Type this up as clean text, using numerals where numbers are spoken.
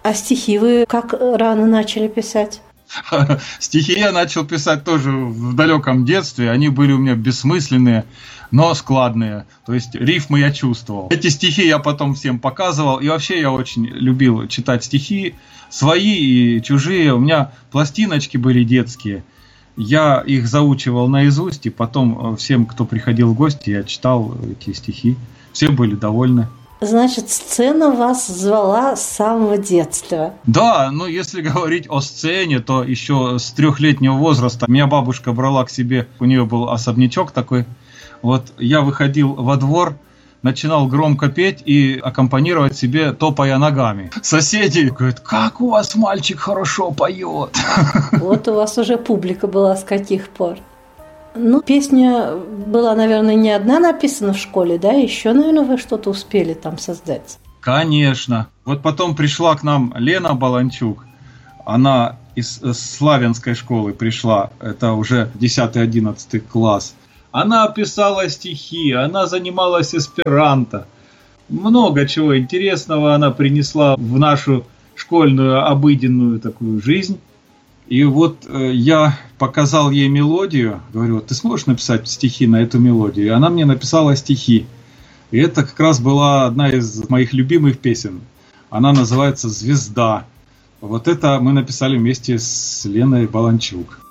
А стихи вы как рано начали писать? Стихи я начал писать тоже в далеком детстве. Они были у меня бессмысленные, но складные. То есть рифмы я чувствовал. Эти стихи я потом всем показывал. И вообще я очень любил читать стихи. Свои и чужие. У меня пластиночки были детские. Я их заучивал наизусть. И потом всем, кто приходил в гости, я читал эти стихи. Все были довольны. Значит, сцена вас звала с самого детства. Да, ну если говорить о сцене, то еще с 3-летнего возраста меня бабушка брала к себе, у нее был особнячок такой. Вот я выходил во двор, начинал громко петь и аккомпанировать себе, топая ногами. Соседи говорят: как у вас мальчик хорошо поет. Вот у вас уже публика была с каких пор. Ну, песня была, наверное, не одна написана в школе, да? Еще, наверное, вы что-то успели там создать. Конечно. Вот потом пришла к нам Лена Баланчук. Она из славянской школы пришла. Это уже 10-11 класс. Она писала стихи, она занималась эсперанто. Много чего интересного она принесла в нашу школьную обыденную такую жизнь. И вот я показал ей мелодию, говорю: ты сможешь написать стихи на эту мелодию? И она мне написала стихи. И это как раз была одна из моих любимых песен. Она называется «Звезда». Вот это мы написали вместе с Леной Баланчук.